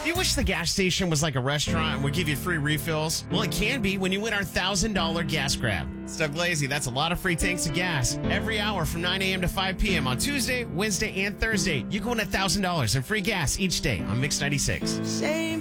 You wish the gas station was like a restaurant and would give you free refills? Well, it can be when you win our $1,000 gas grab. It's Doug Lazy. That's a lot of free tanks of gas. Every hour from 9 a.m. to 5 p.m. on Tuesday, Wednesday, and Thursday. You can win $1,000 in free gas each day on Mix 96.